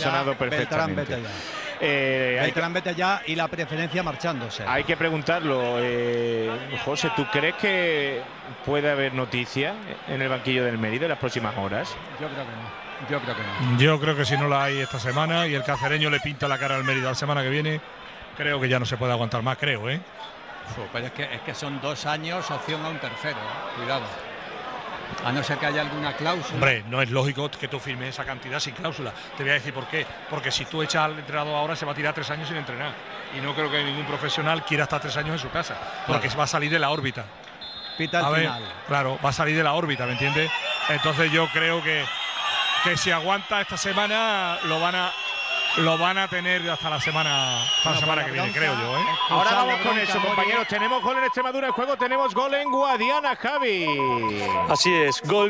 sonado perfectamente. Beltrán, vete ya. Beltrán, vete ya, y la preferencia marchándose. Hay que preguntarlo, José, ¿tú crees que puede haber noticia en el banquillo del Mérida en las próximas horas? Yo creo que no. Yo creo que no. Yo creo que si no la hay esta semana y el cacereño le pinta la cara al Mérida la semana que viene, creo que ya no se puede aguantar más, creo, ¿eh? Pero es que son 2 años, opción a un tercero, cuidado. A no ser que haya alguna cláusula. Hombre, no es lógico que tú firmes esa cantidad sin cláusula. Te voy a decir por qué. Porque si tú echas al entrenador ahora, se va a tirar 3 años sin entrenar. Y no creo que ningún profesional quiera estar 3 años en su casa. Porque va a salir de la órbita. Pita al final. Claro, va a salir de la órbita, ¿me entiendes? Entonces yo creo que si aguanta esta semana, lo van a tener hasta la semana que viene, creo yo, ¿eh? Ahora vamos con eso, compañeros. Tenemos gol en Extremadura en juego, tenemos gol en Guadiana, Javi. Así es, gol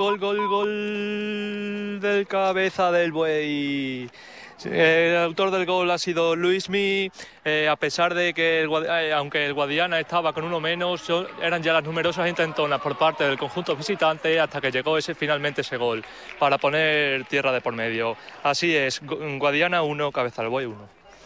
del Cabeza del Buey. El autor del gol ha sido Luismi, a pesar de que aunque el Guadiana estaba con uno menos, eran ya las numerosas intentonas por parte del conjunto visitante hasta que llegó finalmente ese gol para poner tierra de por medio. Así es, Guadiana 1, Cabeza del Buey 1.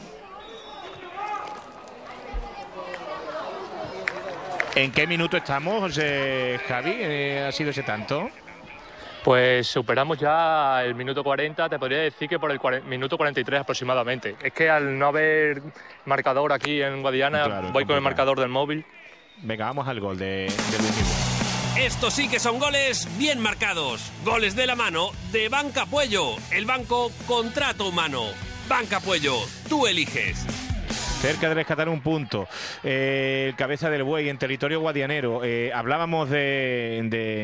¿En qué minuto estamos, Javi? ¿Ha sido ese tanto? Pues superamos ya el minuto 40, te podría decir que por el minuto 43 aproximadamente. Es que al no haber marcador aquí en Guadiana, claro, voy con el marcador del móvil. Venga, vamos al gol de Luis. Estos sí que son goles bien marcados. Goles de la mano de Banca Puello. El banco contrato humano. Banca Puello, tú eliges. Cerca de rescatar un punto. El Cabeza del Buey en territorio guadianero. Hablábamos de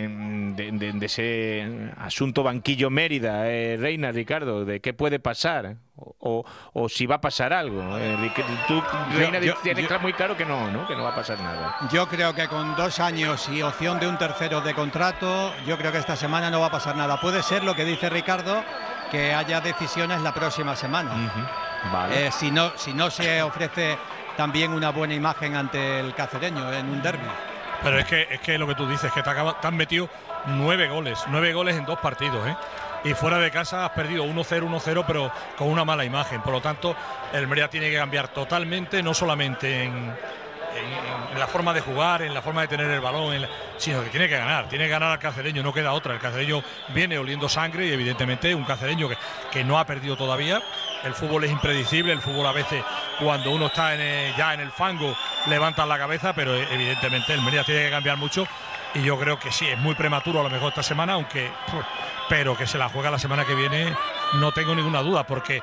ese asunto banquillo Mérida, Reina, Ricardo, de qué puede pasar o si va a pasar algo. Tú, Reina, tienes muy claro que no va a pasar nada. Yo creo que con 2 años y opción de un tercero de contrato, yo creo que esta semana no va a pasar nada. Puede ser lo que dice Ricardo, que haya decisiones la próxima semana. Vale. Si no se ofrece también una buena imagen ante el cacereño en un derbi. Pero es que lo que tú dices, que te han metido 9 goles en 2 partidos, ¿eh? Y fuera de casa has perdido 1-0, pero con una mala imagen. Por lo tanto, el Mérida tiene que cambiar totalmente, no solamente en la forma de jugar, en la forma de tener el balón, sino que tiene que ganar al cacereño, no queda otra. El cacereño viene oliendo sangre y evidentemente un cacereño que no ha perdido todavía. El fútbol es impredecible, el fútbol a veces cuando uno está ya en el fango levantan la cabeza, pero evidentemente el Mérida tiene que cambiar mucho y yo creo que sí, es muy prematuro a lo mejor esta semana, pero que se la juega la semana que viene, no tengo ninguna duda, porque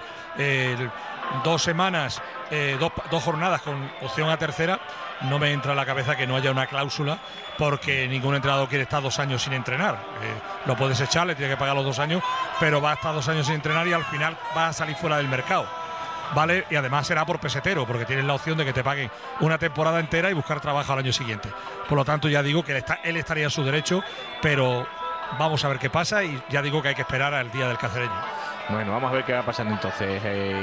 2 semanas, 2 jornadas con opción a tercera, no me entra en la cabeza que no haya una cláusula, porque ningún entrenador quiere estar 2 años sin entrenar. Lo puedes echar, le tiene que pagar los 2 años, pero va a estar 2 años sin entrenar y al final va a salir fuera del mercado, ¿vale? Y además será por pesetero, porque tienes la opción de que te paguen una temporada entera y buscar trabajo al año siguiente. Por lo tanto, ya digo que él estaría en su derecho, pero vamos a ver qué pasa y ya digo que hay que esperar al día del cacereño. Bueno, vamos a ver qué va pasando entonces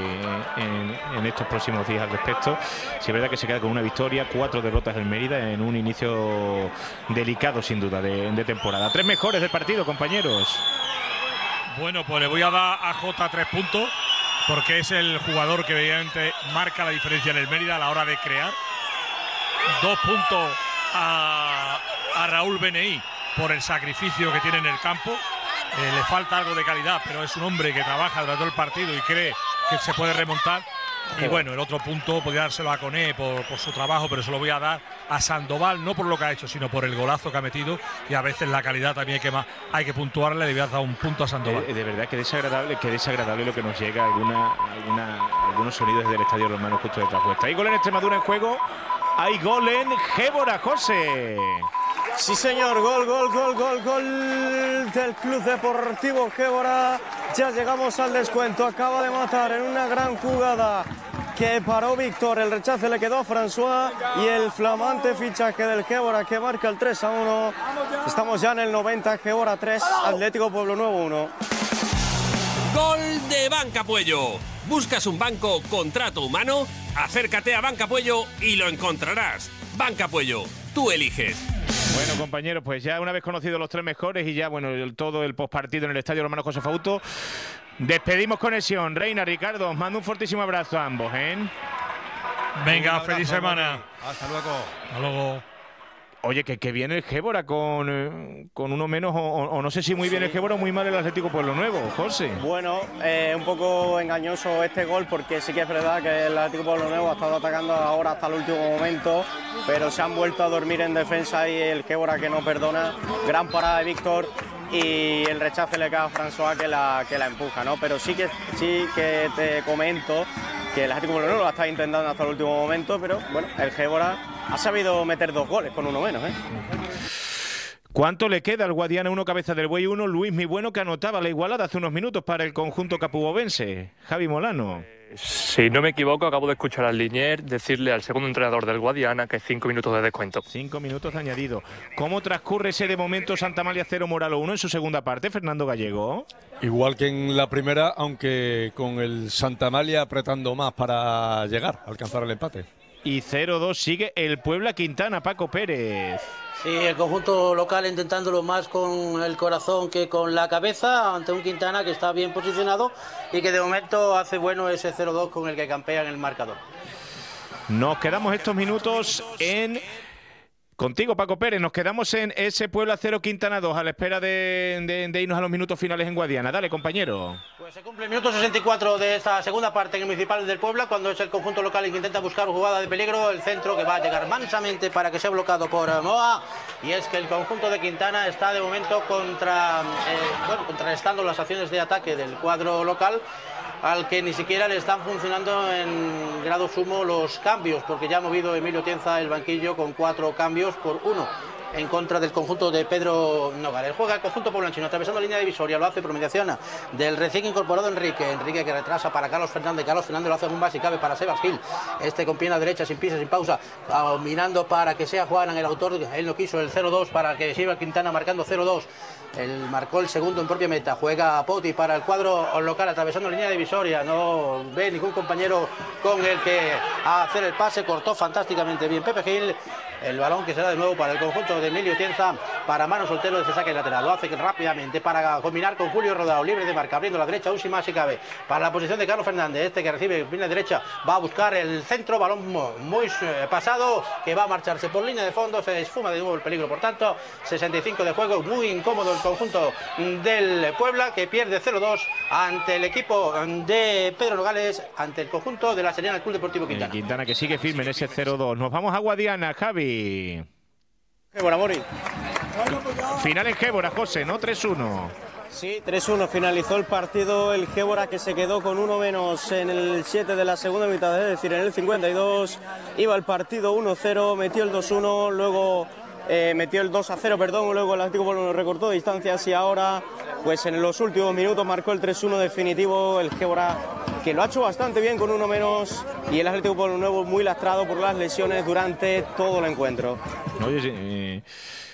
en estos próximos días al respecto. Si es verdad que se queda con una victoria, 4 derrotas del Mérida en un inicio delicado sin duda de temporada. 3 mejores del partido, compañeros. Bueno, pues le voy a dar a Jota 3 puntos, porque es el jugador que evidentemente marca la diferencia en el Mérida a la hora de crear. 2 puntos a Raúl Beneí por el sacrificio que tiene en el campo. Le falta algo de calidad, pero es un hombre que trabaja durante todo el partido y cree que se puede remontar. Y bueno, el otro punto podría dárselo a Coné por su trabajo, pero se lo voy a dar a Sandoval, no por lo que ha hecho, sino por el golazo que ha metido. Y a veces la calidad también hay que puntuarle. Le voy a dar un punto a Sandoval. De verdad que desagradable lo que nos llega, algunos sonidos del Estadio Romano justo detrás vuestra. Hay gol en Extremadura en juego, hay gol en Gébora, José. Sí, señor, gol del Club Deportivo Gébora. Ya llegamos al descuento, acaba de matar en una gran jugada que paró Víctor, el rechace le quedó a François y el flamante fichaje del Gébora que marca el 3-1. Estamos ya en el 90, Gébora 3, Atlético Pueblo Nuevo 1. Gol de Banca Puello. ¿Buscas un banco contrato humano? Acércate a Banca Puello y lo encontrarás. Banca Puello, tú eliges. Bueno, compañeros, pues ya una vez conocidos los 3 mejores y ya, bueno, todo el postpartido en el Estadio Romano José Fausto, despedimos conexión. Reina, Ricardo, os mando un fortísimo abrazo a ambos, ¿eh? Venga, feliz semana. Hasta luego. Hasta luego. Oye, que viene el Gébora con uno menos, o no sé si muy bien el Gébora o muy mal el Atlético Pueblo Nuevo, José. Bueno, un poco engañoso este gol, porque sí que es verdad que el Atlético Pueblo Nuevo ha estado atacando ahora hasta el último momento, pero se han vuelto a dormir en defensa y el Gébora que no perdona. Gran parada de Víctor y el rechace le cae a François que la empuja, ¿no? Pero sí que te comento que el Atlético Pueblo Nuevo lo está intentando hasta el último momento, pero bueno, el Gébora ha sabido meter 2 goles con uno menos, ¿eh? ¿Cuánto le queda al Guadiana? 1 cabeza del buey 1, Luis Mi Bueno, que anotaba la igualada hace unos minutos para el conjunto capubovense. Javi Molano. Si no me equivoco, acabo de escuchar al Linier decirle al segundo entrenador del Guadiana que 5 minutos de descuento. 5 minutos de añadido. ¿Cómo transcurre ese de momento Santa María 0, Moralo 1 en su segunda parte, Fernando Gallego? Igual que en la primera, aunque con el Santa María apretando más para llegar, alcanzar el empate. Y 0-2 sigue el Puebla Quintana, Paco Pérez. Sí, el conjunto local intentándolo más con el corazón que con la cabeza ante un Quintana que está bien posicionado y que de momento hace bueno ese 0-2 con el que campea en el marcador. Nos quedamos estos minutos contigo, Paco Pérez, nos quedamos en ese Puebla 0, Quintana 2, a la espera de irnos a los minutos finales en Guadiana. Dale, compañero. Pues se cumple el minuto 64 de esta segunda parte en el Municipal del Puebla, cuando es el conjunto local el que intenta buscar jugada de peligro, el centro que va a llegar mansamente para que sea bloqueado por Moa, y es que el conjunto de Quintana está de momento contrarrestando las acciones de ataque del cuadro local, al que ni siquiera le están funcionando en grado sumo los cambios, porque ya ha movido Emilio Tienza el banquillo con 4 cambios por 1 en contra del conjunto de Pedro Nogales. Juega el conjunto poblancino atravesando la línea divisoria, lo hace por mediación del recién incorporado Enrique que retrasa para Carlos Fernández lo hace un más y cabe para Sebas Gil, con pierna derecha, sin pisa, sin pausa, mirando para que sea Juan el autor, él no quiso el 0-2 para que siga Quintana marcando 0-2. Él marcó el segundo en propia meta, juega Poti para el cuadro local atravesando la línea divisoria, no ve ningún compañero con el que hacer el pase, cortó fantásticamente bien Pepe Gil, el balón que será de nuevo para el conjunto de Emilio Tienza, para Mano Soltero de ese saque lateral, lo hace rápidamente para combinar con Julio Rodao, libre de marca, abriendo la derecha, un más si cabe, para la posición de Carlos Fernández, que recibe línea derecha, va a buscar el centro, balón muy pasado, que va a marcharse por línea de fondo, se esfuma de nuevo el peligro, por tanto, 65 de juego, muy incómodo el conjunto del Puebla, que pierde 0-2 ante el equipo de Pedro Nogales, ante el conjunto de la Serena Club Deportivo Quintana. Quintana que sigue firme en ese 0-2. Nos vamos a Guadiana, Javi. Gébora, Mori. Final en Gébora, José, ¿no? 3-1. Sí, 3-1 finalizó el partido, el Gébora que se quedó con 1 menos en el 7 de la segunda mitad, es decir, en el 52, iba el partido 1-0, metió el 2-1, luego metió el 2-0, luego el Atlético Pueblo recortó distancias y ahora, pues en los últimos minutos marcó el 3-1 definitivo, el Gébora que lo ha hecho bastante bien con 1 menos y el Atlético Pueblo Nuevo muy lastrado por las lesiones durante todo el encuentro. Oye,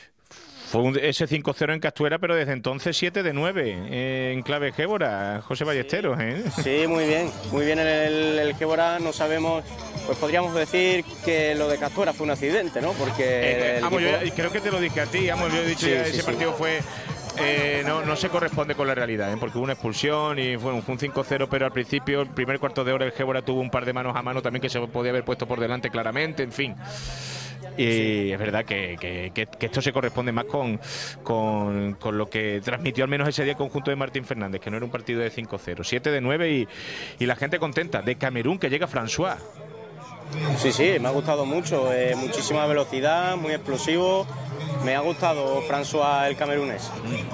fue ese 5-0 en Castuera, pero desde entonces 7-9 en clave Gébora, José Ballesteros, ¿eh? Sí, muy bien el Gébora, no sabemos, pues podríamos decir que lo de Castuera fue un accidente, ¿no? Porque yo creo que te lo dije a ti, yo he dicho sí, ya, sí, ese partido fue... no se corresponde con la realidad, porque hubo una expulsión y fue un 5-0, pero al principio, el primer cuarto de hora, el Gébora tuvo un par de manos a mano también que se podía haber puesto por delante claramente, en fin. Y es verdad que esto se corresponde más con lo que transmitió al menos ese día el conjunto de Martín Fernández, que no era un partido de 5-0, 7-9 y la gente contenta. De Camerún que llega François. Sí, me ha gustado mucho, muchísima velocidad, muy explosivo, me ha gustado François el camerunés.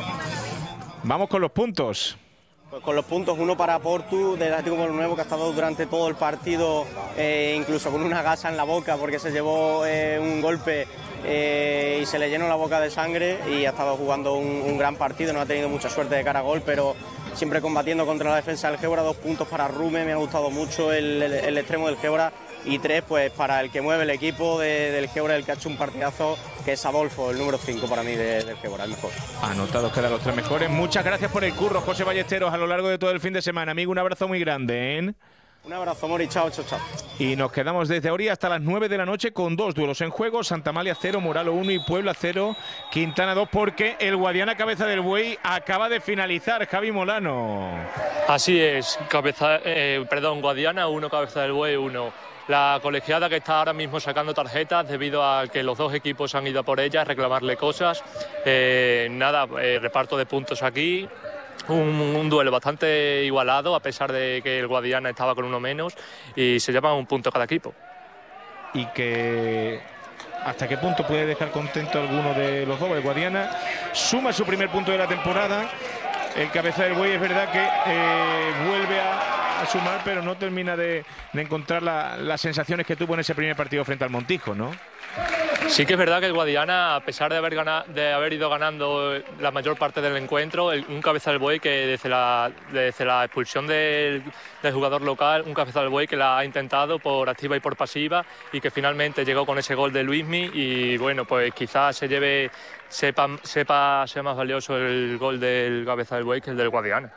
Vamos con los puntos. Pues con los puntos, uno para Portu del Atlético Pueblo Nuevo, que ha estado durante todo el partido incluso con una gasa en la boca porque se llevó un golpe y se le llenó la boca de sangre y ha estado jugando un gran partido, no ha tenido mucha suerte de cara a gol, pero siempre combatiendo contra la defensa del Gébora. 2 puntos para Rume, me ha gustado mucho el extremo del Gébora, y 3 pues para el que mueve el equipo del Gébora, el que ha hecho un partidazo, que es Adolfo, el número 5 para mí del Gébora, el mejor. Anotados quedan los 3 mejores. Muchas gracias por el curro, José Ballesteros, a lo largo de todo el fin de semana. Amigo, un abrazo muy grande, ¿eh? Un abrazo, Mori, chao, chao, chao. Y nos quedamos desde ahora hasta las 9 de la noche con 2 duelos en juego: Santamalia 0, Moralo 1 y Puebla 0, Quintana 2, porque el Guadiana Cabeza del Buey acaba de finalizar. Javi Molano. Así es, Guadiana 1, Cabeza del Buey 1. La colegiada que está ahora mismo sacando tarjetas debido a que los dos equipos han ido a por ellas a reclamarle cosas. Reparto de puntos aquí. Un duelo bastante igualado, a pesar de que el Guadiana estaba con uno menos, y se llevan un punto cada equipo. Y que hasta qué punto puede dejar contento alguno de los dos. El Guadiana suma su primer punto de la temporada. El Cabeza del Buey es verdad que vuelve a sumar, pero no termina de encontrar las sensaciones que tuvo en ese primer partido frente al Montijo, ¿no? Sí que es verdad que el Guadiana, a pesar de haber ido ganando la mayor parte del encuentro, un Cabeza del Buey que desde la expulsión del jugador local, un Cabeza del Buey que la ha intentado por activa y por pasiva, y que finalmente llegó con ese gol de Luismi, y bueno, pues quizás sea más valioso el gol del Cabeza del Buey que el del Guadiana.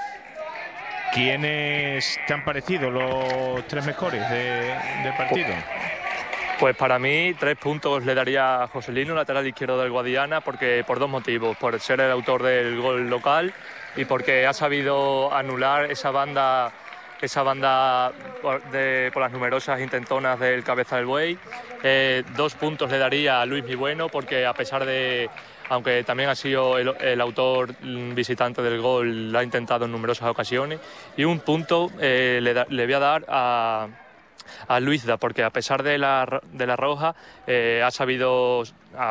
¿Quiénes te han parecido los 3 mejores del partido? Pues para mí 3 puntos le daría a Joselino, lateral izquierdo del Guadiana, porque por 2 motivos: por ser el autor del gol local y porque ha sabido anular esa banda por las numerosas intentonas del Cabeza del Buey. 2 puntos le daría a Luis Mibueno, porque a pesar de, aunque también ha sido el autor visitante del gol, lo ha intentado en numerosas ocasiones. Y 1 punto le voy a dar a Luisda, porque a pesar de la roja ha sabido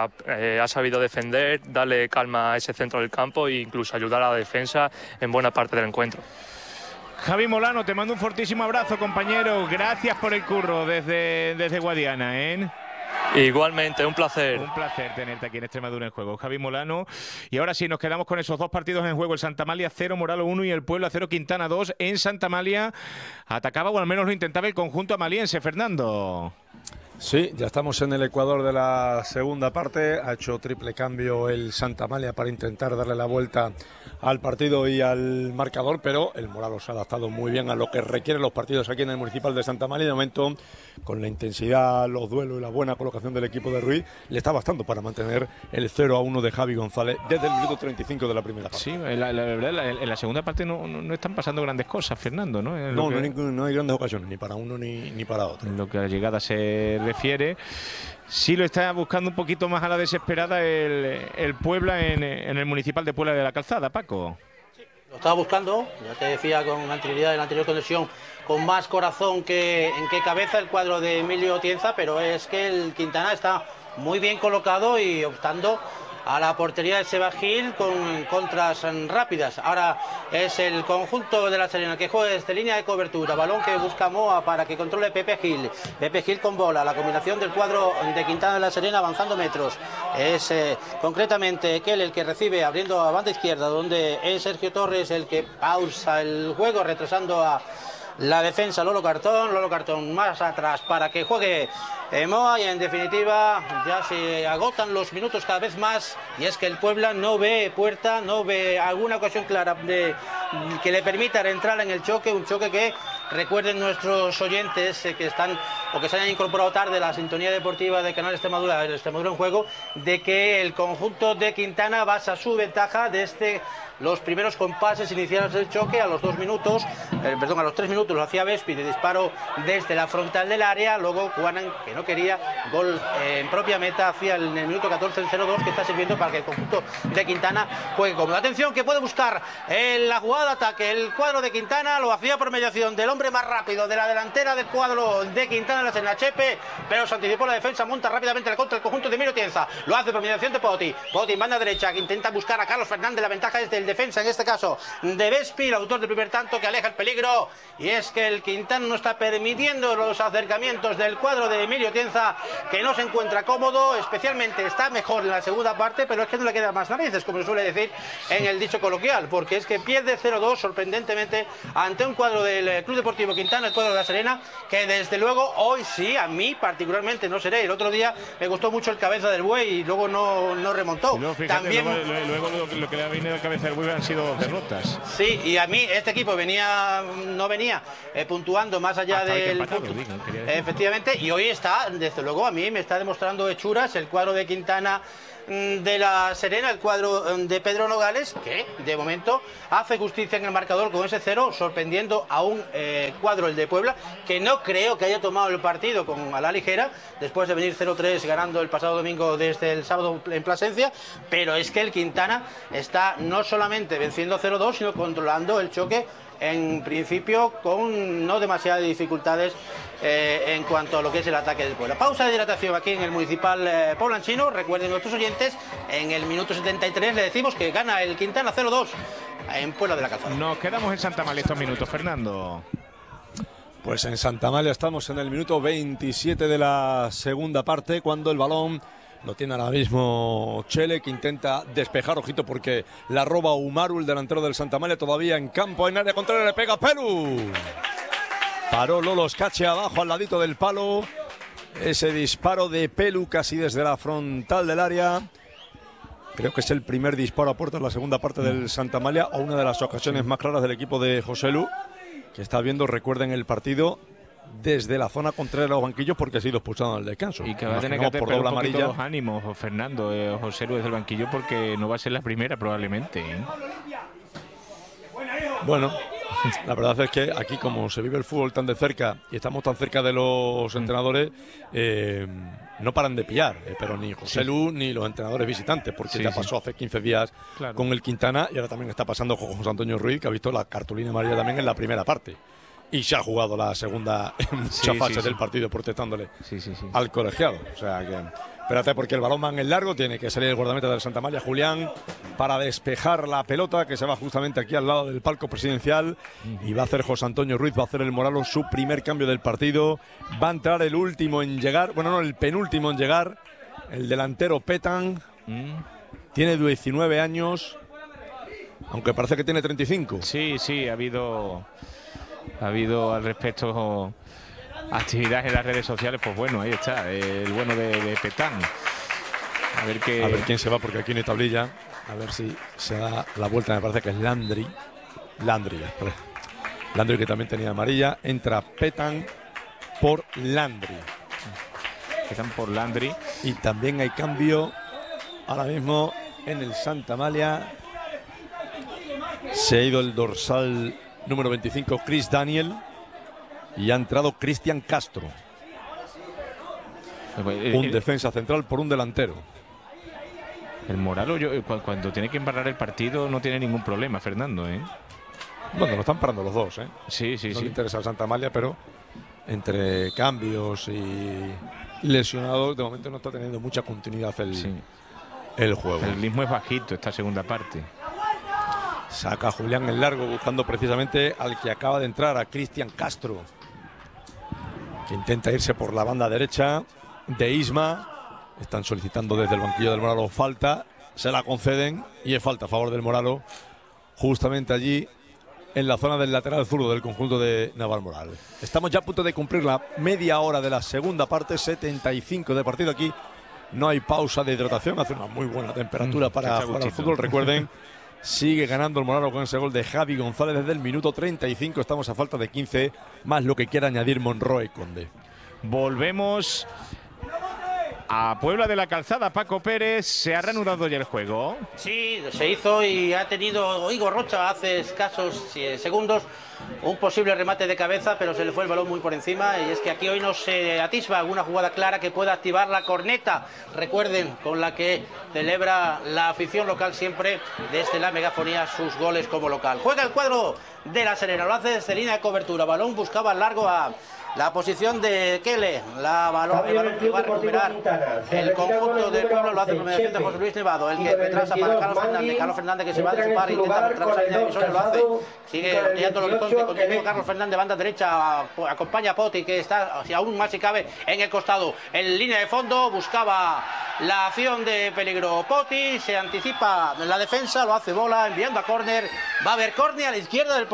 defender, darle calma a ese centro del campo e incluso ayudar a la defensa en buena parte del encuentro. Javi Molano, te mando un fortísimo abrazo, compañero. Gracias por el curro desde Guadiana, ¿eh? Igualmente, un placer. Un placer tenerte aquí en Extremadura en Juego, Javi Molano. Y ahora sí, nos quedamos con esos 2 partidos en juego: el Santamalia 0, Moralo 1 y el Puebla 0, Quintana 2. En Santamalia atacaba, o al menos lo intentaba, el conjunto amaliense, Fernando. Sí, ya estamos en el ecuador de la segunda parte. Ha hecho triple cambio el Santamalia para intentar darle la vuelta al partido y al marcador, pero el Moralo se ha adaptado muy bien a lo que requieren los partidos aquí en el Municipal de Santamalia. De momento, con la intensidad, los duelos y la buena colocación del equipo de Ruiz, le está bastando para mantener el 0-1 de Javi González desde el minuto 35 de la primera parte. Sí, la verdad, en la segunda parte no están pasando grandes cosas, Fernando, ¿no? No hay grandes ocasiones, ni para uno ni para otro. En lo que a la llegada se refiere, sí lo está buscando un poquito más a la desesperada el Puebla en el Municipal de Puebla de la Calzada, Paco. Sí, lo estaba buscando, ya te decía con anterioridad en la anterior conexión, con más corazón que cabeza el cuadro de Emilio Tienza, pero es que el Quintana está muy bien colocado y optando a la portería de Seba Gil con contras rápidas. Ahora es el conjunto de La Serena que juega desde línea de cobertura, balón que busca Moa para que controle Pepe Gil. Pepe Gil con bola, la combinación del cuadro de Quintana de La Serena avanzando metros. Es concretamente Ekel el que recibe, abriendo a banda izquierda, donde es Sergio Torres el que pausa el juego, retrasando a la defensa Lolo Cartón más atrás para que juegue Moa, y en definitiva ya se agotan los minutos cada vez más, y es que el Puebla no ve puerta, no ve alguna ocasión clara que le permita entrar en el choque, un choque que, recuerden nuestros oyentes que están o que se hayan incorporado tarde a la sintonía deportiva de Canal Extremadura, el Extremadura en Juego, de que el conjunto de Quintana basa su ventaja desde los primeros compases iniciales del choque. A los 3 minutos lo hacía Vespi de disparo desde la frontal del área, luego Juanan, que no quería, gol en propia meta, hacía en el minuto 14 el 0-2, que está sirviendo para que el conjunto de Quintana juegue cómodo. Atención, que puede buscar en la jugada de ataque el cuadro de Quintana, lo hacía por mediación del hombre más rápido de la delantera del cuadro de Quintana, la Serena, Chepe, pero se anticipó la defensa, monta rápidamente la contra el conjunto de Emilio Tienza, lo hace por mediación de Poti en banda derecha, que intenta buscar a Carlos Fernández, la ventaja es del defensa, en este caso de Vespi, el autor del primer tanto, que aleja el peligro, y es que el Quintana no está permitiendo los acercamientos del cuadro de Emilio Tienza, que no se encuentra cómodo, especialmente está mejor en la segunda parte, pero es que no le quedan más narices, como se suele decir en el dicho coloquial, porque es que pierde 0-2 sorprendentemente ante un cuadro del Club Deportivo Quintana, el cuadro de La Serena, que desde luego hoy sí, a mí particularmente no seré. El otro día me gustó mucho el Cabeza del Buey y luego no remontó. Luego, fíjate, también luego lo que le ha venido al Cabeza del Buey vuelve han sido derrotas. Sí, y a mí este equipo no venía puntuando más allá del punto. Efectivamente, y hoy está, desde luego, a mí me está demostrando hechuras el cuadro de Quintana de la Serena, el cuadro de Pedro Nogales, que de momento hace justicia en el marcador con ese 0, sorprendiendo a un cuadro, el de Puebla, que no creo que haya tomado el partido a la ligera, después de venir 0-3 ganando el pasado domingo desde el sábado en Plasencia, pero es que el Quintana está no solamente venciendo 0-2, sino controlando el choque en principio con no demasiadas dificultades en cuanto a lo que es el ataque del Puebla. Pausa de hidratación aquí en el municipal poblancino. Recuerden nuestros oyentes, en el minuto 73 le decimos que gana el Quintana 0-2 en Puebla de la Calzada. Nos quedamos en Santa Amalia estos minutos, Fernando. Pues en Santa Amalia estamos en el minuto 27 de la segunda parte, cuando el balón lo tiene ahora mismo Chele, que intenta despejar, ojito, porque la roba Umaru, el delantero del Santa Amalia, todavía en campo, en área contraria, le pega Pelu. Paró Lolo Scache abajo, al ladito del palo. Ese disparo de Pelu casi desde la frontal del área. Creo que es el primer disparo a puerta en la segunda parte del Santa Amalia, o una de las ocasiones más claras del equipo de José Lu, que está viendo, recuerden, el partido desde la zona contraria de los banquillos, porque ha sido expulsado en el descanso. Y que va a tener que tener un poquito los ánimos, Fernando, José Lu, desde el banquillo, porque no va a ser la primera probablemente. Bueno, la verdad es que aquí, como se vive el fútbol tan de cerca y estamos tan cerca de los entrenadores, no paran de pillar, pero ni José Lu ni los entrenadores visitantes, porque ya pasó hace 15 días con el Quintana, y ahora también está pasando con José Antonio Ruiz, que ha visto la cartulina amarilla también en la primera parte. Y se ha jugado la segunda en muchas fases del partido protestándole al colegiado. O sea que, espérate, porque el balón va en el largo, tiene que salir el guardameta del Santa Amalia, Julián, para despejar la pelota, que se va justamente aquí al lado del palco presidencial, y va a hacer José Antonio Ruiz, va a hacer el Moralo su primer cambio del partido. Va a entrar el último en llegar, bueno, no, el penúltimo en llegar, el delantero Petan. Tiene 19 años, aunque parece que tiene 35. Sí, ha habido al respecto actividad en las redes sociales. Pues bueno, ahí está, el bueno de Petán. A ver quién se va, porque aquí no hay tablilla. A ver si se da la vuelta, me parece que es Landry, que también tenía amarilla. Entra Petán por Landry. Y también hay cambio ahora mismo en el Santa Amalia. Se ha ido el dorsal número 25, Chris Daniel, y ha entrado Cristian Castro. Un defensa central por un delantero. El Moralo, cuando tiene que embarrar el partido, no tiene ningún problema, Fernando, Bueno, lo están parando los dos, Sí. No le interesa al Santa Amalia, pero entre cambios y lesionados, de momento no está teniendo mucha continuidad el juego. El ritmo es bajito esta segunda parte. Saca Julián el largo, buscando precisamente al que acaba de entrar, a Cristian Castro, que intenta irse por la banda derecha de Isma. Están solicitando desde el banquillo del Moralo falta, se la conceden, y es falta a favor del Moralo, justamente allí en la zona del lateral zurdo del conjunto de Navalmoral. Estamos ya a punto de cumplir la media hora de la segunda parte, 75 de partido aquí. No hay pausa de hidratación, hace una muy buena temperatura para el fútbol. Recuerden, sigue ganando el Moralo con ese gol de Javi González desde el minuto 35. Estamos a falta de 15, más lo que quiera añadir Monroy Conde. Volvemos a Puebla de la Calzada. Paco Pérez, ¿se ha reanudado ya el juego? Sí, se hizo, y ha tenido Igor Rocha hace escasos segundos un posible remate de cabeza, pero se le fue el balón muy por encima. Y es que aquí hoy no se atisba alguna jugada clara que pueda activar la corneta, recuerden, con la que celebra la afición local siempre desde la megafonía sus goles como local. Juega el cuadro de la Serena, lo hace desde línea de cobertura, balón buscaba largo a la posición de Kele, el balón que va a recuperar el conjunto del Pueblo, lo hace por mediación de José Luis Nevado, el que retrasa para Carlos Fernández, que se va a disparar, intenta atravesar la línea divisoria, lo hace, sigue tirando el horizonte, continúa Carlos Fernández, banda derecha, acompaña a Poti, que está, si aún más si cabe, en el costado, en línea de fondo, buscaba la acción de peligro Poti, se anticipa en la defensa, lo hace bola, enviando a córner, va a haber córner a la izquierda del portero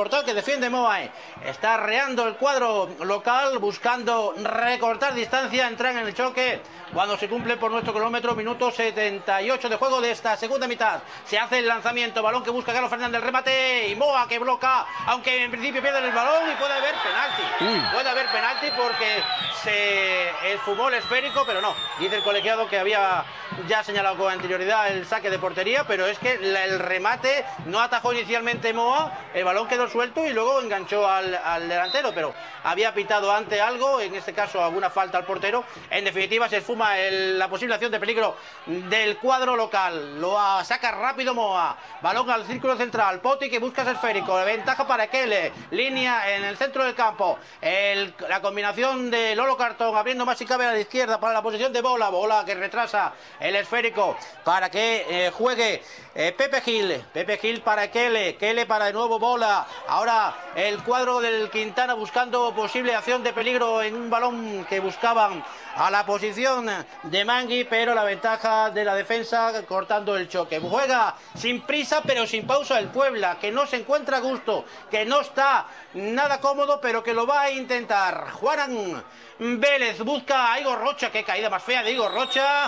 cortado que defiende Moae. Está arreando el cuadro local, buscando recortar distancia, entran en el choque cuando se cumple por nuestro cronómetro minuto 78 de juego de esta segunda mitad. Se hace el lanzamiento, balón que busca Carlos Fernández, el remate y Moa que bloca, aunque en principio pierden el balón y puede haber penalti. Puede haber penalti porque se esfumó el esférico, pero no. Dice el colegiado que había ya señalado con anterioridad el saque de portería, pero es que el remate no atajó inicialmente Moa, el balón quedó suelto y luego enganchó al delantero, pero había pitado antes algo, en este caso alguna falta al portero. En definitiva se esfuma la posible acción de peligro del cuadro local. Lo saca rápido Moa, balón al círculo central, Poti que busca ese esférico, ventaja para Kele, línea en el centro del campo, la combinación de Lolo Cartón abriendo más si cabe a la izquierda para la posición de Bola que retrasa el esférico para que juegue Pepe Gil para Kele para de nuevo Bola. Ahora el cuadro del Quintana buscando posible acción de peligro en un balón que buscaban a la posición de Mangui, pero la ventaja de la defensa cortando el choque. Juega sin prisa pero sin pausa el Puebla, que no se encuentra a gusto, que no está nada cómodo, pero que lo va a intentar. Juan Vélez busca a Igor Rocha, qué caída más fea de Igor Rocha,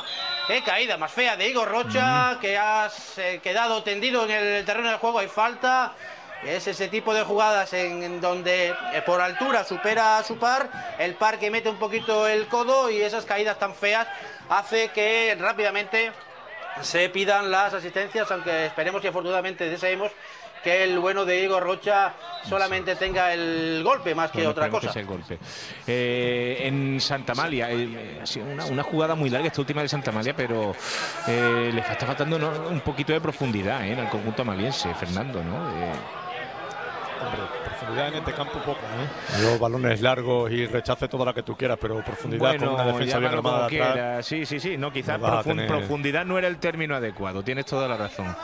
que has quedado tendido en el terreno de juego, hay falta. Es ese tipo de jugadas en donde por altura supera a su par, el par que mete un poquito el codo, y esas caídas tan feas hace que rápidamente se pidan las asistencias, aunque esperemos y afortunadamente deseemos que el bueno de Igor Rocha solamente tenga el golpe más que otra cosa. El golpe. En Santa Amalia, ha sido una jugada muy larga esta última de Santa Amalia, pero le está faltando un poquito de profundidad en el conjunto amaliense, Fernando, ¿no? Hombre, profundidad en este campo poco, Los balones largos y rechace toda la que tú quieras, pero profundidad con una defensa bien armada atrás. Sí, no, quizás profundidad no era el término adecuado, tienes toda la razón.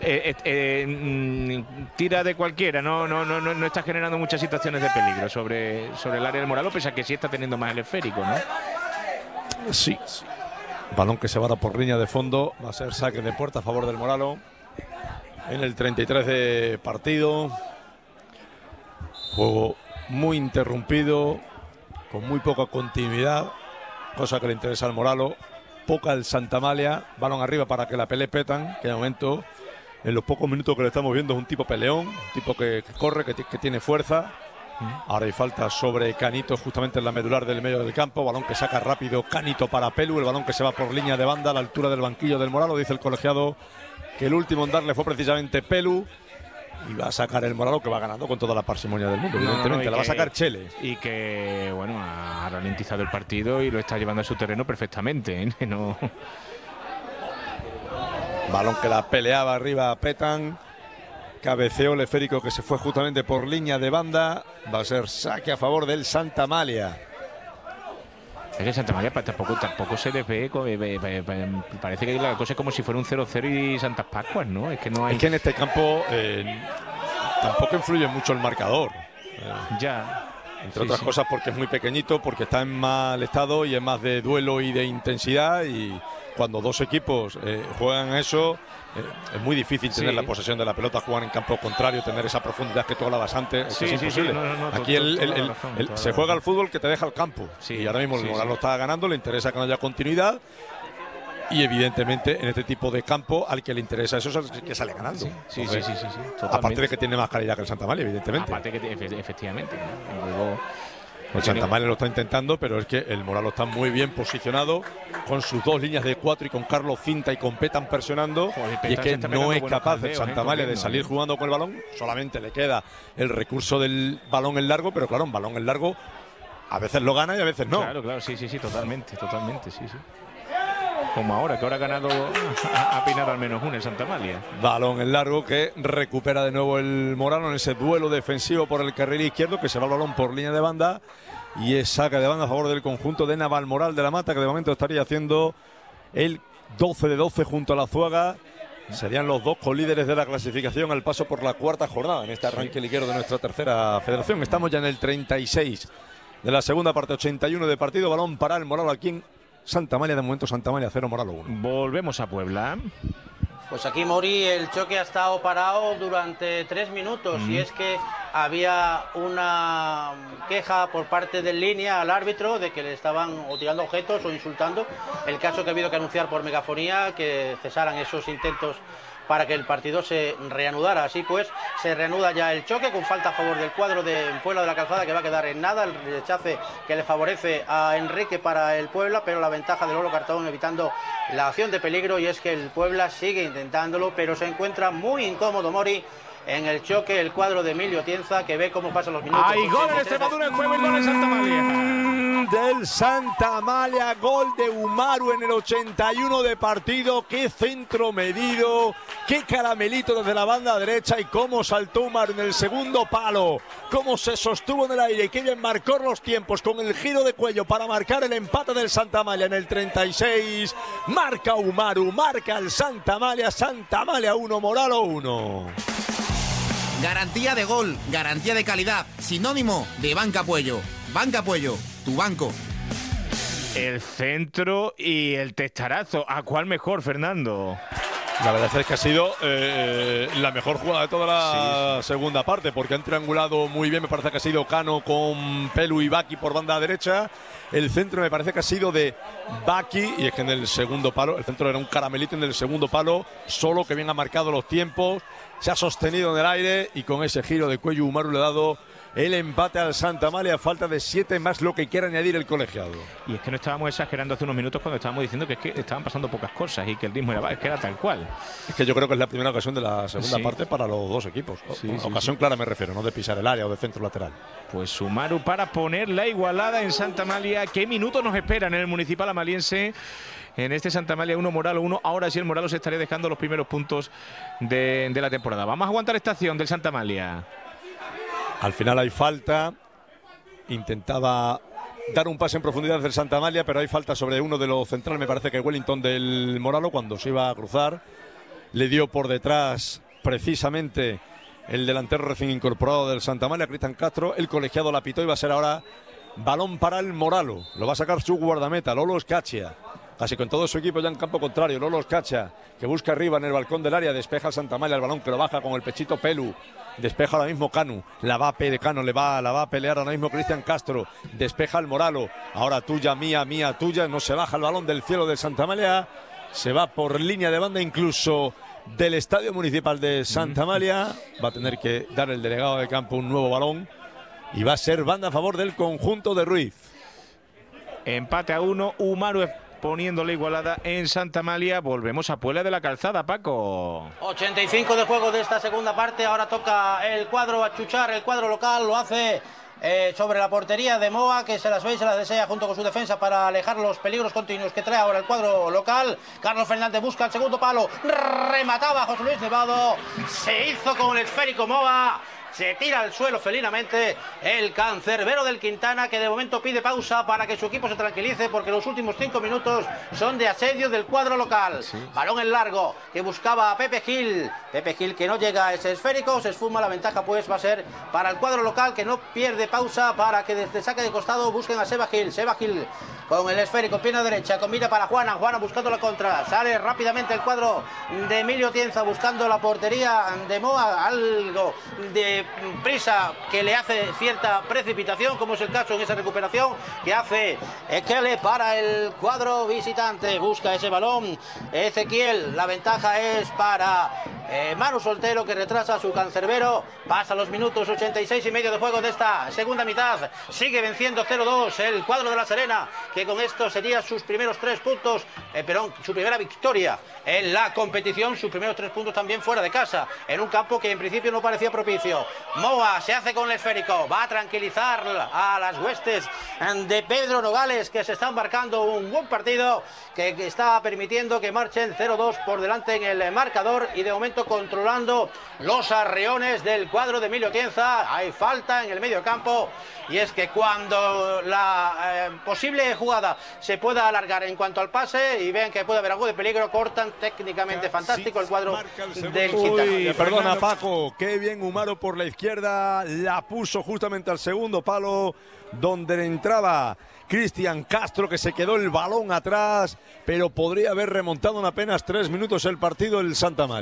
Tira de cualquiera, no está generando muchas situaciones de peligro sobre el área del Moralo, pese a que sí está teniendo más el esférico, ¿no? Sí. Balón que se va por línea de fondo, va a ser saque de puerta a favor del Moralo en el 33 de partido. Juego muy interrumpido, con muy poca continuidad, cosa que le interesa al Moralo, poca al Santa Amalia. Balón arriba para que la pelee Petan, que de momento, en los pocos minutos que le estamos viendo, es un tipo peleón, un tipo que corre, que tiene fuerza. Ahora hay falta sobre Canito, justamente en la medular del medio del campo. Balón que saca rápido Canito para Pelu, el balón que se va por línea de banda a la altura del banquillo del Moralo. Dice el colegiado que el último en darle fue precisamente Pelu. Y va a sacar el Moralo, que va ganando con toda la parsimonia del mundo, evidentemente. La va a sacar Chele. Y que, bueno, ha ralentizado el partido y lo está llevando a su terreno perfectamente, ¿eh? No. Balón que la peleaba arriba Petan. Cabeceó el esférico que se fue justamente por línea de banda. Va a ser saque a favor del Santa Amalia. Es que Santa Amalia tampoco se les ve, parece que la cosa es como si fuera un 0-0 y Santas Pascuas, ¿no? Es que no hay... Es que en este campo tampoco influye mucho el marcador. Entre otras cosas porque es muy pequeñito, porque está en mal estado y es más de duelo y de intensidad, y cuando dos equipos juegan eso, es muy difícil tener la posesión de la pelota, jugar en campo contrario, tener esa profundidad que tú hablabas antes. Es imposible. Aquí se juega al fútbol que te deja el campo, y ahora mismo el Moralo está ganando, le interesa que no haya continuidad, y evidentemente en este tipo de campo al que le interesa eso es el que sale ganando. Sí. Aparte de que tiene más calidad que el Santa Amalia, evidentemente. Aparte que efectivamente. El Santa Amalia lo está intentando, pero es que el Moralo está muy bien posicionado con sus dos líneas de 4 y con Carlos Cinta y con Petan presionando. Y es que no es capaz el Santa Amalia de salir jugando con el balón. Solamente le queda el recurso del balón en largo, pero claro, un balón en largo a veces lo gana y a veces no. Claro, sí, totalmente, sí. Como ahora, que ahora ha ganado a Pinar al menos uno en Santa Amalia. Balón en largo que recupera de nuevo el Moralo en ese duelo defensivo por el carril izquierdo, que se va el balón por línea de banda y es saca de banda a favor del conjunto de Navalmoral de la Mata, que de momento estaría haciendo el 12 de 12 junto a la Zuaga. Serían los dos colíderes de la clasificación al paso por la cuarta jornada en este arranque liguero de nuestra tercera federación. Estamos ya en el 36 de la segunda parte, 81 de partido. Balón para el Moralo aquí en Santa Amalia. De momento Santa Amalia 0, Moralo 1. Volvemos a Puebla. Pues aquí, Mori, el choque ha estado parado durante 3 minutos y es que había una queja por parte del Línea al árbitro de que le estaban o tirando objetos o insultando. El caso que ha habido que anunciar por megafonía que cesaran esos intentos para que el partido se reanudara. Así pues, se reanuda ya el choque con falta a favor del cuadro de Puebla de la Calzada, que va a quedar en nada. El rechace que le favorece a Enrique para el Puebla, pero la ventaja de Lolo Cartón evitando la acción de peligro, y es que el Puebla sigue intentándolo, pero se encuentra muy incómodo Mori en el choque, el cuadro de Emilio Tienza, que ve cómo pasan los minutos. Hay gol en Extremadura en juego y gol en Santa Amalia. Del Santa Amalia, gol de Umaru en el 81 de partido. Qué centro medido, qué caramelito desde la banda derecha, y cómo saltó Umaru en el segundo palo, cómo se sostuvo en el aire y qué bien marcó los tiempos con el giro de cuello para marcar el empate del Santa Amalia en el 36. Marca Umaru, marca el Santa Amalia 1, Moralo 1. Garantía de gol, garantía de calidad, sinónimo de Banca Puello. Banca Puello, tu banco. El centro y el testarazo. ¿A cuál mejor, Fernando? La verdad es que ha sido la mejor jugada de toda la segunda parte, porque han triangulado muy bien. Me parece que ha sido Cano con Pelu y Baki por banda derecha. El centro me parece que ha sido de Baki, y es que en el segundo palo, el centro era un caramelito en el segundo palo, solo, que bien ha marcado los tiempos, se ha sostenido en el aire, y con ese giro de cuello Umaru le ha dado el empate al Santa Amalia a falta de 7 más lo que quiera añadir el colegiado. Y es que no estábamos exagerando hace unos minutos cuando estábamos diciendo que es que estaban pasando pocas cosas y que el ritmo era, es que era tal cual. Es que yo creo que es la primera ocasión de la segunda parte para los dos equipos. Ocasión clara me refiero, no de pisar el área o de centro lateral. Pues Umaru para poner la igualada en Santa Amalia. ¿Qué minutos nos esperan en el Municipal Amaliense? En este Santa Amalia 1, Moralo 1. Ahora sí el Moralo se estaría dejando los primeros puntos de la temporada. Vamos a aguantar esta acción del Santa Amalia. Al final hay falta. Intentaba dar un pase en profundidad del Santa Amalia, pero hay falta sobre uno de los centrales. Me parece que Wellington del Moralo, cuando se iba a cruzar, le dio por detrás precisamente el delantero recién incorporado del Santa Amalia, Cristian Castro. El colegiado la pitó y va a ser ahora balón para el Moralo. Lo va a sacar su guardameta, Lolo Scaccia. Casi con todo su equipo ya en campo contrario. Lolo Scaccia, que busca arriba en el balcón del área, despeja al Santa Amalia el balón, que lo baja con el pechito Pelu. Despeja ahora mismo Canu, la va a pelear ahora mismo Cristian Castro. Despeja el Moralo, ahora tuya, mía, tuya. No se baja el balón del cielo del Santa Amalia. Se va por línea de banda incluso del Estadio Municipal de Santa Amalia. Va a tener que dar el delegado de campo un nuevo balón. Y va a ser banda a favor del conjunto de Ruiz. Empate a 1, Umaru poniendo la igualada en Santa Amalia. Volvemos a Puebla de la Calzada, Paco. 85 de juego de esta segunda parte. Ahora toca el cuadro achuchar, el cuadro local. Lo hace sobre la portería de Moa, que se las ve y se las desea junto con su defensa para alejar los peligros continuos que trae ahora el cuadro local. Carlos Fernández busca el segundo palo, remataba José Luis Nevado, se hizo con el esférico Moa. Se tira al suelo felinamente el cancerbero del Quintana, que de momento pide pausa para que su equipo se tranquilice, porque los últimos 5 minutos son de asedio del cuadro local. Balón en largo que buscaba a Pepe Gil. Pepe Gil, que no llega a ese esférico, se esfuma. La ventaja pues va a ser para el cuadro local, que no pierde pausa para que desde saque de costado busquen a Seba Gil. Seba Gil con el esférico, pierna derecha, combina para Juana buscando la contra. Sale rápidamente el cuadro de Emilio Tienza buscando la portería de Moa. Algo de prisa que le hace cierta precipitación, como es el caso en esa recuperación que hace Ekele para el cuadro visitante. Busca ese balón Ezequiel, la ventaja es para Manu Soltero, que retrasa a su cancerbero. Pasa los minutos 86 y medio de juego de esta segunda mitad. Sigue venciendo 0-2 el cuadro de La Serena, que con esto sería sus primeros 3 puntos, su primera victoria en la competición, sus primeros 3 puntos también fuera de casa, en un campo que en principio no parecía propicio. Moa se hace con el esférico, va a tranquilizar a las huestes de Pedro Nogales, que se está embarcando un buen partido que está permitiendo que marchen 0-2 por delante en el marcador, y de momento controlando los arreones del cuadro de Emilio Tienza. Hay falta en el medio campo, y es que cuando la posible jugada se pueda alargar en cuanto al pase y ven que puede haber algo de peligro, cortan. Técnicamente fantástico el cuadro del Quintana. Perdona, Paco, qué bien Umaru por la izquierda, la puso justamente al segundo palo, donde entraba Cristian Castro, que se quedó el balón atrás, pero podría haber remontado en apenas 3 minutos el partido el Santa Amalia. Pues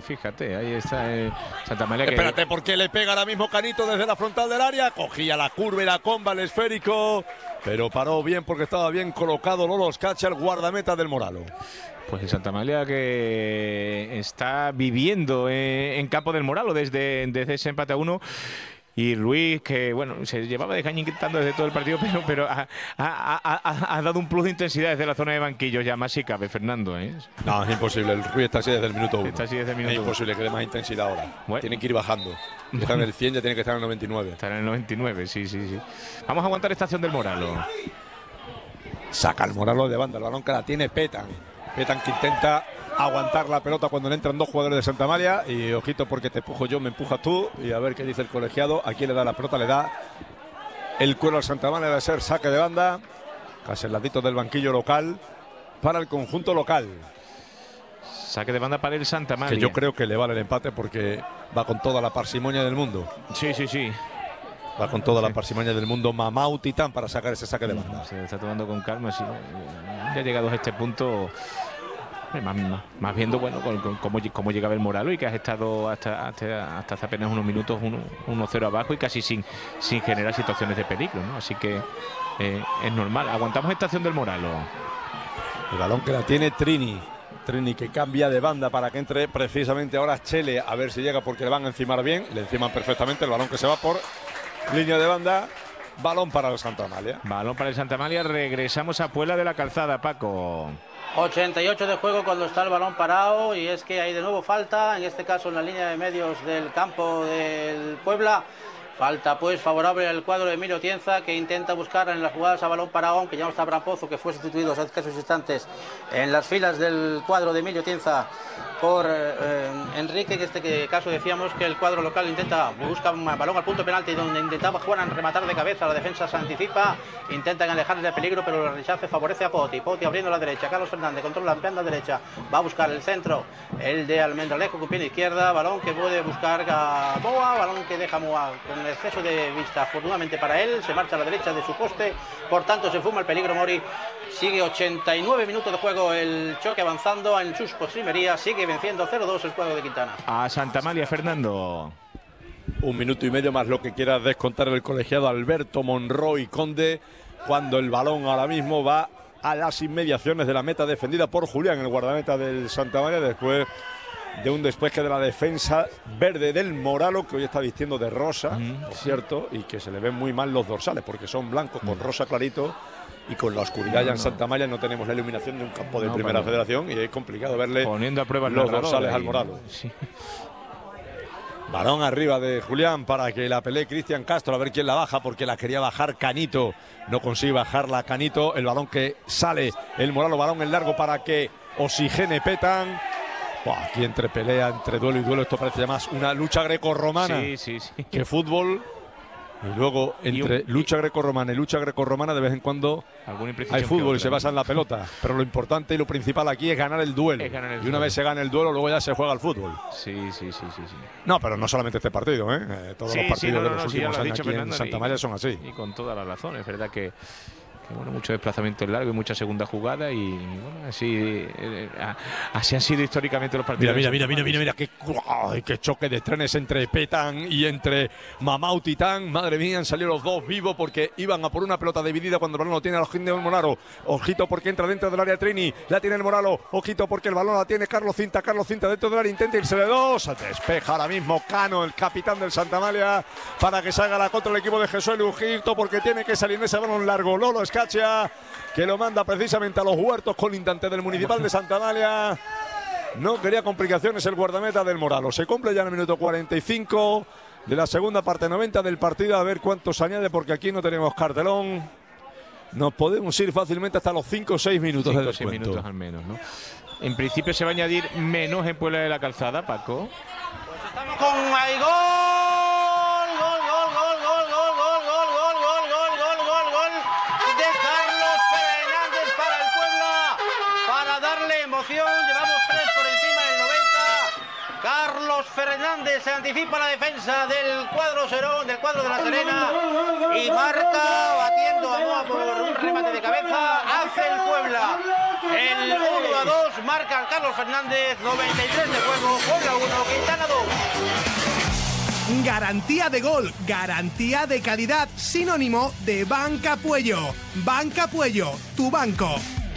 fíjate, ahí está Santamaría. Espérate, porque le pega ahora mismo Canito desde la frontal del área, cogía la curva y la comba, el esférico, pero paró bien porque estaba bien colocado Lolo Scaccia, el guardameta del Moralo. Pues el Santamaría que está viviendo en campo del Moralo desde ese empate a 1. Y Ruiz, que bueno, se llevaba desgañitando desde todo el partido, pero ha dado un plus de intensidad desde la zona de banquillos, ya más si cabe, Fernando. No, es imposible, el Ruiz está así desde el minuto 1. Está así desde el minuto 1. Es imposible que dé más intensidad ahora. Bueno. Tienen que ir bajando. Está en el 100, ya tiene que estar en el 99. Está en el 99, sí. Vamos a aguantar esta acción del Moralo. Saca el Moralo de banda, el balón que la tiene Petan. Petan que intenta aguantar la pelota cuando le entran dos jugadores de Santamaría y ojito porque te empujo yo, me empujas tú y a ver qué dice el colegiado. ¿A quién le da la pelota? Le da el cuero al Santamaría, debe ser saque de banda, casi el ladito del banquillo local para el conjunto local. Saque de banda para el Santamaría. Que yo creo que le vale el empate porque va con toda la parsimonia del mundo. Sí. Va con toda la parsimonia del mundo Mamau Titán para sacar ese saque de banda. Se está tomando con calma, sí. Ya llegados a este punto, más viendo bueno cómo llegaba el Moralo y que has estado hasta hace apenas unos minutos 1-0 abajo y casi sin generar situaciones de peligro, ¿no? Así que es normal. Aguantamos esta acción del Moralo. El balón que la tiene Trini que cambia de banda para que entre precisamente ahora Chele, a ver si llega porque le van a encimar bien, le enciman perfectamente. El balón que se va por línea de banda. Balón para el Santamaría. Balón para el Santamaría. Regresamos a Puebla de la Calzada, Paco. 88 de juego cuando está el balón parado y es que hay de nuevo falta, en este caso en la línea de medios del campo del Puebla. Falta pues favorable al cuadro de Emilio Tienza, que intenta buscar en las jugadas a balón parado, aunque ya no está Bran Pozo, que fue sustituido hace escasos instantes en las filas del cuadro de Emilio Tienza por Enrique. En este caso decíamos que el cuadro local busca un balón al punto penalti, donde intentaba jugar a rematar de cabeza, la defensa se anticipa, intentan alejarle del peligro, pero el rechace favorece a Poti abriendo a la derecha, Carlos Fernández controla ampliando a la derecha, va a buscar el centro, el de Almendralejo con pierna izquierda, balón que puede buscar a Boa, balón que deja Moa con exceso de vista, afortunadamente para él, se marcha a la derecha de su poste, por tanto se fuma el peligro Mori. Sigue 89 minutos de juego, el choque avanzando en sus postrimerías, sigue venciendo 0-2 el cuadro de Quintana. A Santamaría, Fernando. Un minuto y medio más lo que quiera descontar el colegiado Alberto Monroy Conde, cuando el balón ahora mismo va a las inmediaciones de la meta defendida por Julián, el guardameta del Santamaría, después de un despeje de la defensa verde del Moralo, que hoy está vistiendo de rosa, ¿cierto? Y que se le ven muy mal los dorsales, porque son blancos con rosa clarito, y con la oscuridad ya en Santamaría no tenemos la iluminación de un campo de primera federación, y es complicado verle poniendo a prueba los dorsales al Moralo. Sí. Balón arriba de Julián para que la pelee Cristian Castro, a ver quién la baja, porque la quería bajar Canito, no consigue bajarla Canito, el balón que sale el Moralo, balón en largo para que oxigene Petan. Aquí entre pelea, entre duelo y duelo, esto parece ya más una lucha grecorromana que fútbol. Y luego entre lucha grecorromana y lucha grecorromana de vez en cuando hay fútbol y se basa en la pelota. Pero lo importante y lo principal aquí es ganar el duelo. Y una vez se gana el duelo, luego ya se juega al fútbol. Sí. No, pero no solamente este partido, ¿eh? Todos los partidos de los últimos años aquí en Santamaría son así. Y con toda la razón, es verdad que bueno, mucho desplazamiento largo y mucha segunda jugada y bueno, así han sido históricamente los partidos. Mira, qué choque de trenes entre Petan y entre Mamau Titán. Madre mía, han salido los dos vivos porque iban a por una pelota dividida cuando el balón lo tiene el Moralo. Ojito porque entra dentro del área Trini, la tiene el Moralo. Ojito porque el balón la tiene Carlos Cinta dentro del área, intenta irse de dos. Despeja ahora mismo Cano, el capitán del Santamaría, para que salga la contra el equipo de Jesús Ojito porque tiene que salir de ese balón largo. Lolo Scaccia, que lo manda precisamente a los huertos colindante del Municipal de Santamaría. No quería complicaciones el guardameta del Moralo. Se cumple ya en el minuto 45 de la segunda parte 90 del partido. A ver cuántos añade, porque aquí no tenemos cartelón. Nos podemos ir fácilmente hasta los 5 o 6 minutos de descuento. 6 minutos al menos, ¿no? En principio se va a añadir menos en Puebla de la Calzada, Paco. Pues estamos con el gol. Llevamos 3 por encima del 90. Carlos Fernández se anticipa la defensa del cuadro Serón, del cuadro de la Serena, y marca batiendo a Moa por un remate de cabeza. Hace el Puebla el 1-2, marca Carlos Fernández, 93 de juego, Puebla 1, Quintana 2. Garantía de gol, garantía de calidad, sinónimo de Banca Puello. Banca Puello, tu banco.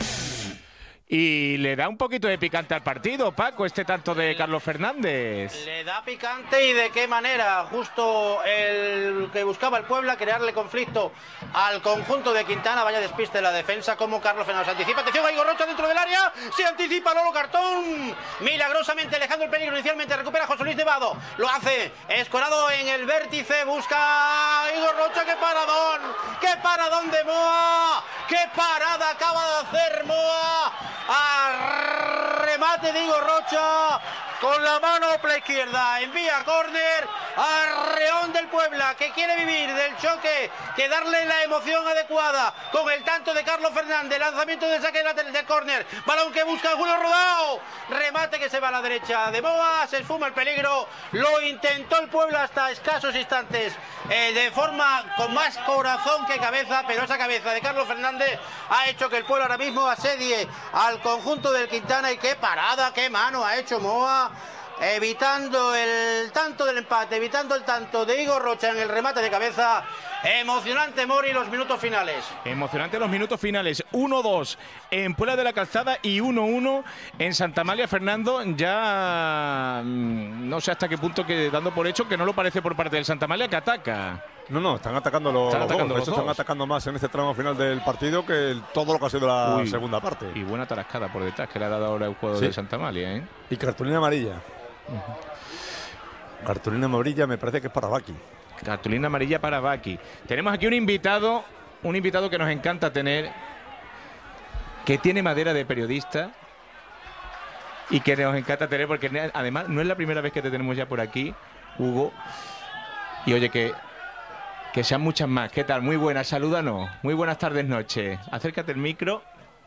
Y le da un poquito de picante al partido, Paco, este tanto de Carlos Fernández. Le da picante y de qué manera. Justo el que buscaba el Puebla, crearle conflicto al conjunto de Quintana. Vaya despiste de la defensa, como Carlos Fernández se anticipa. Atención a Igor Rocha dentro del área. Se anticipa Lolo Cartón. Milagrosamente alejando el peligro. Inicialmente recupera José Luis Nevado. Lo hace escorado en el vértice. Busca Igor Rocha. ¡Qué paradón! ¡Qué paradón de Moa! ¡Qué parada acaba de hacer Moa! Remate de Igor Rocha con la mano por la izquierda, envía córner a Reón del Puebla, que quiere vivir del choque, que darle la emoción adecuada con el tanto de Carlos Fernández, lanzamiento de saque de córner, balón que busca Julio Rodao, remate que se va a la derecha de Moa, se esfuma el peligro, lo intentó el Puebla hasta escasos instantes, de forma con más corazón que cabeza, pero esa cabeza de Carlos Fernández ha hecho que el Puebla ahora mismo asedie al conjunto del Quintana. Y qué parada, qué mano ha hecho Moa, evitando el tanto del empate, evitando el tanto de Igor Rocha en el remate de cabeza. Emocionante, Mori, los minutos finales. Emocionante los minutos finales. 1-2 en Puebla de la Calzada y 1-1 en Santa Amalia. Fernando, ya no sé hasta qué punto, que dando por hecho que no lo parece por parte del Santa Amalia, que ataca. No, están atacando los dos. De hecho, están atacando más en este tramo final del partido que todo lo que ha sido la segunda parte. Y buena tarascada por detrás que le ha dado ahora el juego de Santa Amalia, ¿eh? Y cartulina amarilla. Cartulina amarilla me parece que es para Baki. Cartulina amarilla para Baki. Tenemos aquí un invitado que nos encanta tener, que tiene madera de periodista y que nos encanta tener, porque además no es la primera vez que te tenemos ya por aquí, Hugo. Y oye, que sean muchas más. ¿Qué tal? Muy buenas, salúdanos. Muy buenas tardes, noches. Acércate el micro.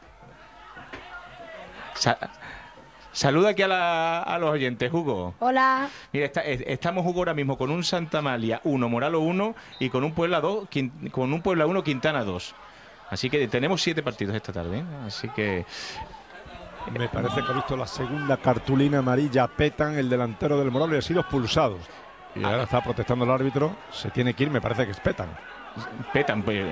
Saluda aquí a los oyentes, Hugo. Hola. Mira, estamos, Hugo, ahora mismo con un Santa Amalia 1, Moralo 1 y con un Puebla 2, con un Puebla 1, Quintana 2. Así que tenemos 7 partidos esta tarde, ¿eh? Así que... Me parece que ha visto la segunda cartulina amarilla. Petan, el delantero del Moralo, y ha sido expulsado. Y ahora está protestando el árbitro. Se tiene que ir, me parece que es Petan. Petan, pues,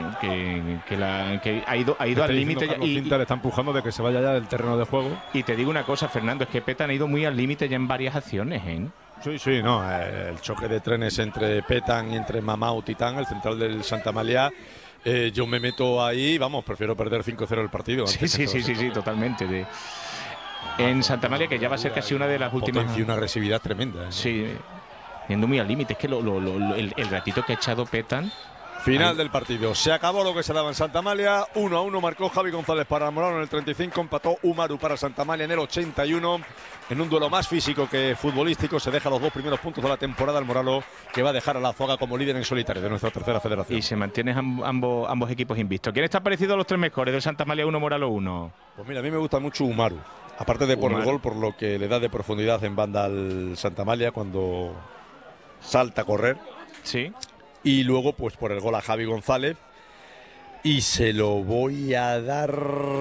que ha ido al límite y le está empujando de que se vaya ya del terreno de juego. Y te digo una cosa, Fernando, es que Petan ha ido muy al límite ya en varias acciones, ¿eh? Sí, no, el choque de trenes entre Petan y entre Mamau Titán, el central del Santa Amalia. Yo me meto ahí, vamos, prefiero perder 5-0 el partido. Sí, totalmente. En Santa Amalia, que ya va a ser casi una de las últimas. Y una agresividad tremenda, ¿eh? Sí, yendo muy al límite. Es que el ratito que ha echado Petan. Final del partido. Se acabó lo que se daba en Santa Amalia. 1-1 marcó Javi González para Moralo en el 35. Empató Umaru para Santa Amalia en el 81. En un duelo más físico que futbolístico, se deja los 2 primeros puntos de la temporada al Moralo, que va a dejar a la Zuaga como líder en solitario de nuestra tercera federación. Y se mantienen ambos equipos invictos. ¿Quién está parecido a los 3 mejores del Santa Amalia 1, Moralo 1? Pues mira, a mí me gusta mucho Umaru. Aparte de por el gol, por lo que le da de profundidad en banda al Santa Amalia cuando salta a correr. Sí. Y luego, pues por el gol a Javi González. Y se lo voy a dar...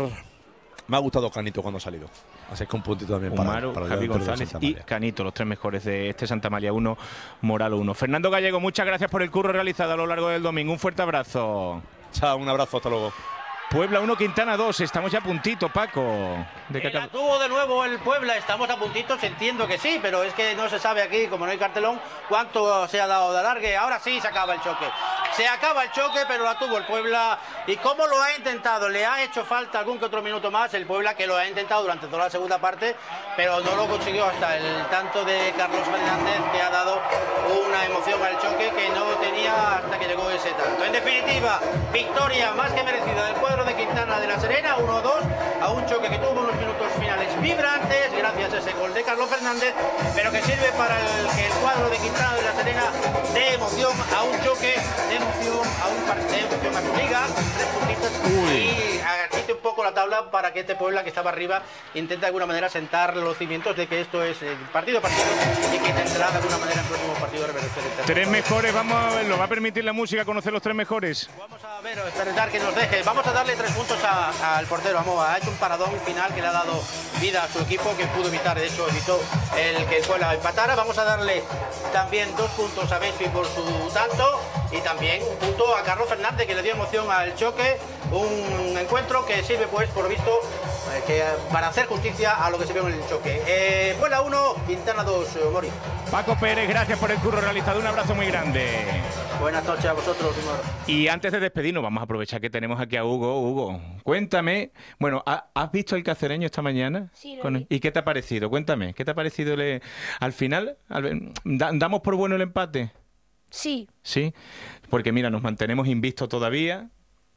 Me ha gustado Canito cuando ha salido. Así que un puntito también Umaru, para Javi González y Canito, los 3 mejores de este Santa Amalia 1, Moralo 1. Fernando Gallego, muchas gracias por el curro realizado a lo largo del domingo. Un fuerte abrazo. Chao, un abrazo, hasta luego. Puebla 1, Quintana 2, estamos ya a puntito, Paco. La tuvo de nuevo el Puebla, estamos a puntitos, entiendo que sí, pero es que no se sabe aquí, como no hay cartelón, cuánto se ha dado de alargue. Ahora sí se acaba el choque. Se acaba el choque, pero la tuvo el Puebla. ¿Y cómo lo ha intentado? Le ha hecho falta algún que otro minuto más el Puebla, que lo ha intentado durante toda la segunda parte, pero no lo consiguió hasta el tanto de Carlos Fernández, que ha dado una emoción al choque que no tenía hasta que llegó ese tanto. En definitiva, victoria más que merecida del cuadro de Quintana de la Serena, 1-2, a un choque que tuvo unos minutos finales vibrantes gracias a ese gol de Carlos Fernández, pero que sirve para que el cuadro de Quintana de la Serena dé emoción a un choque, dé emoción a un partido, de emoción a su liga, 3 puntitos, y agite un poco poco la tabla para que este Puebla, que estaba arriba, intente de alguna manera sentar los cimientos de que esto es partido a partido y que intentará de alguna manera el próximo partido reverdecer el terreno. Tres mejores, vamos a ver, ¿lo va a permitir la música conocer los tres mejores? Vamos a ver, esperar que nos deje. Vamos a darle 3 puntos al portero. Ha hecho un paradón final que le ha dado vida a su equipo, que pudo evitar, de hecho evitó el que el Puebla empatara. Vamos a darle también 2 puntos a Messi por su tanto y también un punto a Carlos Fernández, que le dio emoción al choque. Un encuentro que sirve, pues, por visto, para hacer justicia a lo que se vio en el choque. Puebla 1, Quintana 2, Mori. Paco Pérez, gracias por el curro realizado. Un abrazo muy grande. Buenas noches a vosotros, Timor. Y antes de despedirnos, vamos a aprovechar que tenemos aquí a Hugo. Hugo, cuéntame. Bueno, ¿has visto el Cacereño esta mañana? Sí, ¿Y qué te ha parecido? Cuéntame, ¿qué te ha parecido? Al final, ¿damos por bueno el empate? Sí. Sí, porque mira, nos mantenemos invictos todavía.